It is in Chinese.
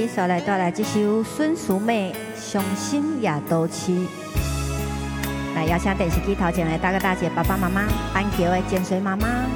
再来带来这首孙淑妹《伤心也都市》。来邀请电视机头前的大哥大姐、爸爸妈妈、板桥的建水妈妈、